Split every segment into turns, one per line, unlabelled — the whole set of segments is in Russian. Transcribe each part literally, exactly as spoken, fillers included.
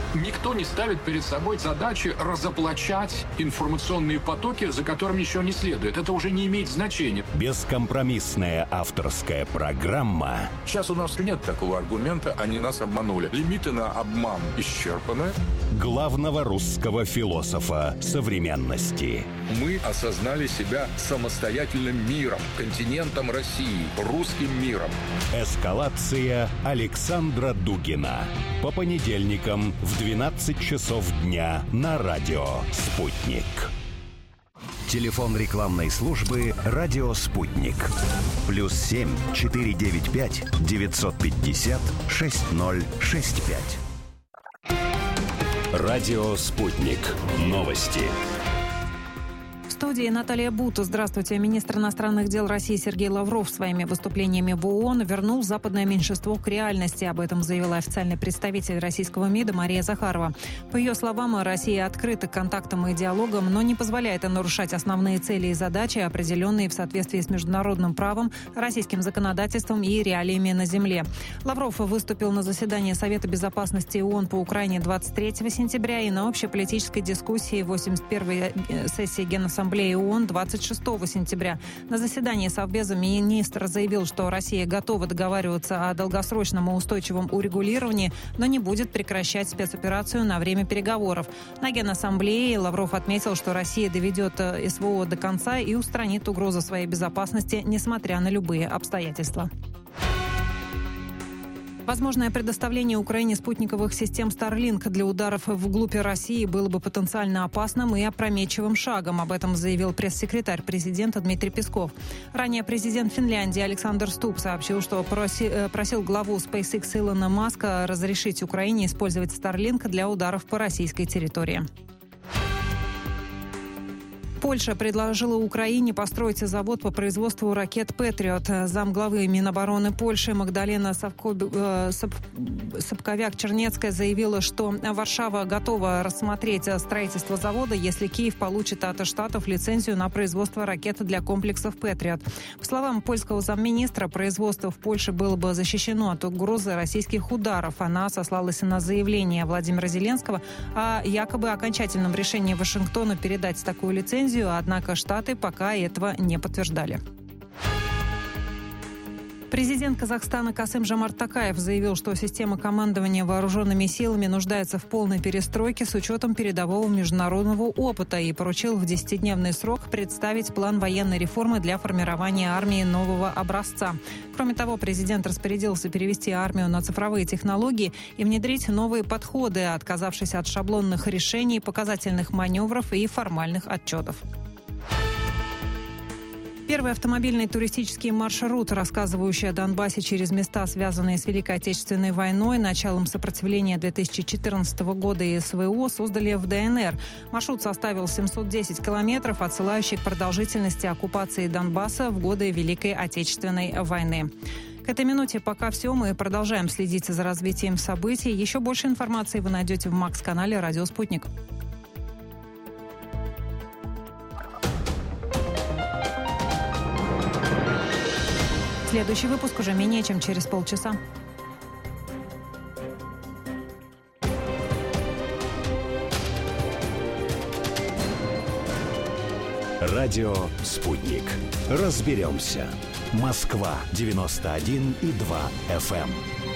Никто не ставит перед собой задачи разоблачать информационные потоки, за которыми еще не следует. Это уже не имеет значения.
Бескомпромиссная авторская программа.
Сейчас у нас нет такого аргумента, они нас обманули. Лимиты на обман исчерпаны.
Главного русского философа современности.
Мы осознали себя самостоятельным миром, континентом России, русским миром.
Эскалация Александра Дугина. По понедельникам в двенадцать часов дня на радио «Спутник». Телефон рекламной службы «Радио Спутник». Плюс семь четыре девять пять девятьсот пятьдесят шесть ноль шесть пять. Радио «Спутник». Новости.
В студии Наталья Бута. Здравствуйте. Министр иностранных дел России Сергей Лавров своими выступлениями в ООН вернул западное меньшинство к реальности. Об этом заявила официальный представитель российского МИДа Мария Захарова. По ее словам, Россия открыта к контактам и диалогам, но не позволяет нарушать основные цели и задачи, определенные в соответствии с международным правом, российским законодательством и реалиями на земле. Лавров выступил на заседании Совета безопасности ООН по Украине двадцать третьего сентября и на общеполитической дискуссии восемьдесят первой сессии Генассамблеи ООН двадцать шестого сентября. На заседании Совбеза министр заявил, что Россия готова договариваться о долгосрочном и устойчивом урегулировании, но не будет прекращать спецоперацию на время переговоров. На Генассамблее Лавров отметил, что Россия доведет СВО до конца и устранит угрозу своей безопасности, несмотря на любые обстоятельства. Возможное предоставление Украине спутниковых систем Starlink для ударов вглубь России было бы потенциально опасным и опрометчивым шагом. Об этом заявил пресс-секретарь президента Дмитрий Песков. Ранее президент Финляндии Александр Стуб сообщил, что просил главу SpaceX Илона Маска разрешить Украине использовать Starlink для ударов по российской территории. Польша предложила Украине построить завод по производству ракет «Патриот». Замглавы Минобороны Польши Магдалена Сапковяк-Чернецкая заявила, что Варшава готова рассмотреть строительство завода, если Киев получит от Штатов лицензию на производство ракет для комплексов «Патриот». По словам польского замминистра, производство в Польше было бы защищено от угрозы российских ударов. Она сослалась на заявление Владимира Зеленского о якобы окончательном решении Вашингтона передать такую лицензию, однако Штаты пока этого не подтверждали. Президент Казахстана Касым-Жомарт Токаев заявил, что система командования вооруженными силами нуждается в полной перестройке с учетом передового международного опыта и поручил в десятидневный срок представить план военной реформы для формирования армии нового образца. Кроме того, президент распорядился перевести армию на цифровые технологии и внедрить новые подходы, отказавшись от шаблонных решений, показательных маневров и формальных отчетов. Первый автомобильный туристический маршрут, рассказывающий о Донбассе через места, связанные с Великой Отечественной войной, началом сопротивления две тысячи четырнадцатого года и СВО, создали в ДНР. Маршрут составил семьсот десять километров, отсылающий к продолжительности оккупации Донбасса в годы Великой Отечественной войны. К этой минуте пока все. Мы продолжаем следить за развитием событий. Еще больше информации вы найдете в Макс-канале «Радио Спутник». Следующий выпуск уже менее чем через полчаса.
Радио «Спутник». Разберемся. Москва девяносто один и два эф эм.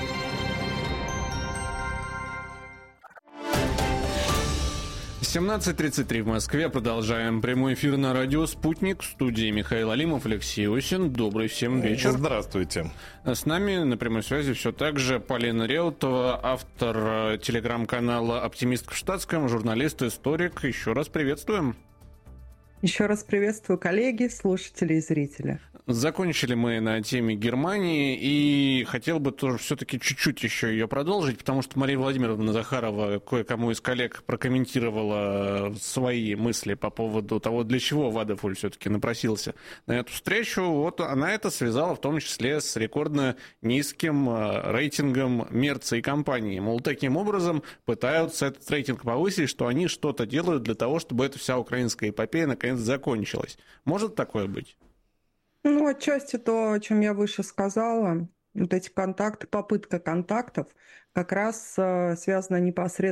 семнадцать тридцать три в Москве. Продолжаем прямой эфир на радио «Спутник». В студии Михаил Алимов, Алексей Осин. Добрый всем вечер.
Здравствуйте.
С нами на прямой связи все так же Полина Реутова, автор телеграм-канала «Оптимистка в штатском», журналист, историк. Еще раз приветствуем.
Еще раз приветствую, коллеги, слушатели и зрители.
Закончили мы на теме Германии, и хотел бы тоже все-таки чуть-чуть еще ее продолжить, потому что Мария Владимировна Захарова кое-кому из коллег прокомментировала свои мысли по поводу того, для чего Вадефуль все-таки напросился на эту встречу. Вот она это связала в том числе с рекордно низким рейтингом Мерца и компании. Мол, таким образом пытаются этот рейтинг повысить, что они что-то делают для того, чтобы эта вся украинская эпопея наконец закончилась. Может такое быть?
Ну, отчасти то, о чем я выше сказала, вот эти контакты, попытка контактов как раз связана непосредственно